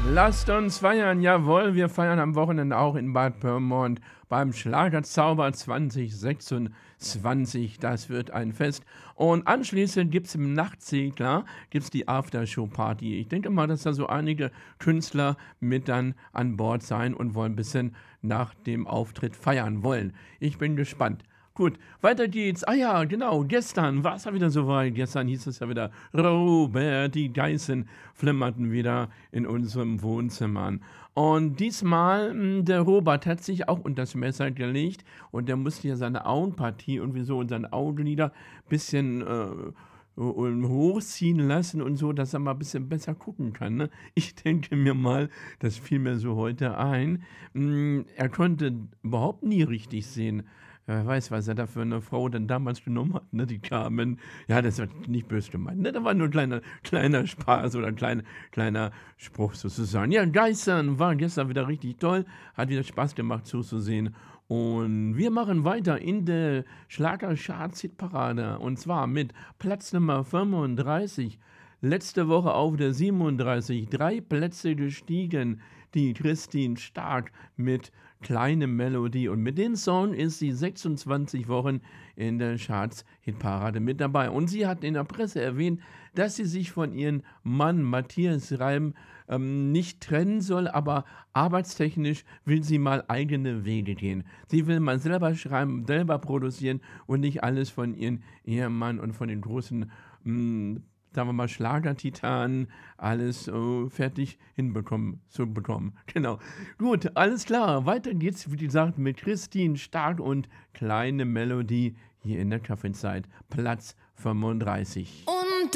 Lasst uns feiern, jawohl, wir feiern am Wochenende auch in Bad Pyrmont beim Schlagerzauber 2026. Das wird ein Fest. Und anschließend gibt es im Nachtsegler gibt's die Aftershow-Party. Ich denke mal, dass da so einige Künstler mit dann an Bord sein und wollen ein bisschen nach dem Auftritt feiern wollen. Ich bin gespannt. Gut, weiter geht's. Ah ja, genau, gestern war es ja wieder soweit. Gestern hieß es ja wieder, Robert, die Geißen flimmerten wieder in unserem Wohnzimmer. Und diesmal, der Robert hat sich auch unter das Messer gelegt und der musste ja seine Augenpartie irgendwie so und seine Augenlider ein bisschen hochziehen lassen und so, dass er mal ein bisschen besser gucken kann. Ne? Ich denke mir mal, das fiel mir so heute ein, er konnte überhaupt nie richtig sehen. Wer weiß, was er da für eine Frau dann damals genommen hat, ne, die Carmen. Ja, das war nicht böse gemeint, ne? Da war nur ein kleiner Spaß oder ein kleiner Spruch sozusagen. Ja, Geistern war gestern wieder richtig toll, hat wieder Spaß gemacht zuzusehen. Und wir machen weiter in der Schlager-Charts-Hitparade und zwar mit Platz Nummer 35. Letzte Woche auf der 37, 3 Plätze gestiegen, die Christine Stark mit Kleine Melodie. Und mit dem Song ist sie 26 Wochen in der Charts-Hitparade mit dabei. Und sie hat in der Presse erwähnt, dass sie sich von ihrem Mann Matthias Reim nicht trennen soll, aber arbeitstechnisch will sie mal eigene Wege gehen. Sie will mal selber schreiben, selber produzieren und nicht alles von ihrem Ehemann und von den großen sagen wir mal, Schlagertitanen alles fertig zu bekommen. Genau. Gut, alles klar. Weiter geht's, wie gesagt, mit Christine Stark und Kleine Melodie hier in der Kaffeezeit. Platz 35.